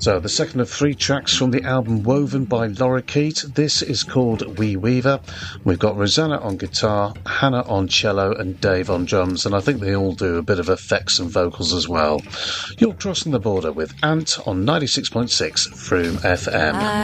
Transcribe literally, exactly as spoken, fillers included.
So, the second of three tracks from the album Woven by Lorikeet. This is called Wee Weaver. We've got Rosanna on guitar, Hannah on cello, and Dave on drums, and I think they all do a bit of effects and vocals as well. You're crossing the border with Ant on ninety-six point six Froome F M.